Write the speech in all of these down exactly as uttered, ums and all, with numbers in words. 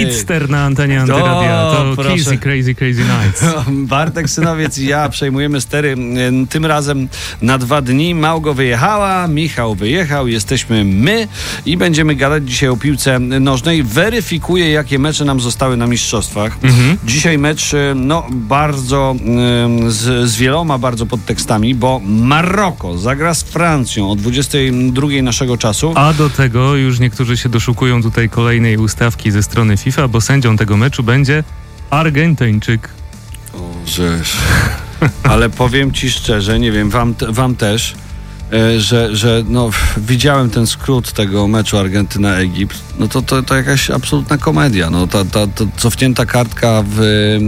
Speedster na antenie Antyradia. To proszę. Crazy, Crazy, Crazy Nights. Bartek Synowiec i ja przejmujemy stery tym razem na dwa dni. Małgo wyjechała, Michał wyjechał, jesteśmy my i będziemy gadać dzisiaj o piłce nożnej. Weryfikuję, jakie mecze nam zostały na mistrzostwach. Mhm. Dzisiaj mecz no bardzo z, z wieloma bardzo podtekstami, bo Maroko zagra z Francją o dwudziestej drugiej naszego czasu. A do tego już niektórzy się doszukują tutaj kolejnej ustawki ze strony FIFA, bo sędzią tego meczu będzie Argentyńczyk. O, żeż. Ale powiem ci szczerze, nie wiem, wam, wam też, że, że no, widziałem ten skrót tego meczu Argentyna-Egipt. No to, to, to jakaś absolutna komedia. No, ta, ta, ta cofnięta kartka w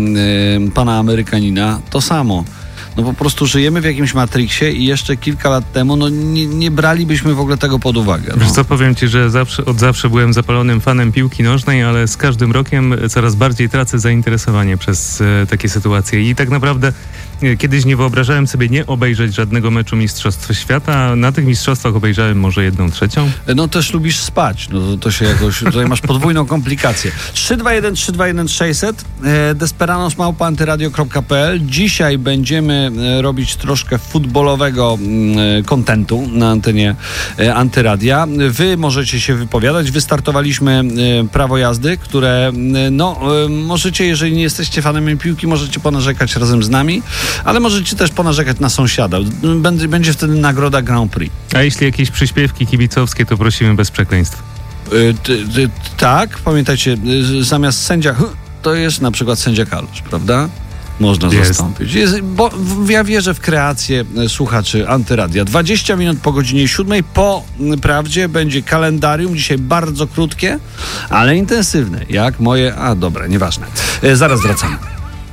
y, pana Amerykanina, to samo. No po prostu żyjemy w jakimś Matrixie i jeszcze kilka lat temu no nie, nie bralibyśmy w ogóle tego pod uwagę. No. Wiesz co, powiem ci, że zawsze, od zawsze byłem zapalonym fanem piłki nożnej, ale z każdym rokiem coraz bardziej tracę zainteresowanie przez e, takie sytuacje i tak naprawdę e, kiedyś nie wyobrażałem sobie nie obejrzeć żadnego meczu Mistrzostw Świata, a na tych mistrzostwach obejrzałem może jedną trzecią. No też lubisz spać, no to, to się jakoś, tutaj masz podwójną komplikację. trzy dwa jeden trzy dwa jeden sześćset e, Desperanos małpa antyradio kropka pe el. Dzisiaj będziemy robić troszkę futbolowego kontentu na antenie Antyradia. Wy możecie się wypowiadać. Wystartowaliśmy prawo jazdy, które no możecie, jeżeli nie jesteście fanami piłki, możecie ponarzekać razem z nami, ale możecie też ponarzekać na sąsiada. Będzie, będzie wtedy nagroda Grand Prix. A jeśli jakieś przyśpiewki kibicowskie, to prosimy bez przekleństw. Y, ty, ty, tak, pamiętajcie, zamiast sędzia to jest na przykład sędzia Kalusz, prawda? Można jest. zastąpić. Jest, bo ja wierzę w kreację słuchaczy Antyradia. dwadzieścia minut po godzinie siódmej. Po prawdzie będzie kalendarium. Dzisiaj bardzo krótkie, ale intensywne. Jak moje... A dobra, nieważne. Zaraz wracamy.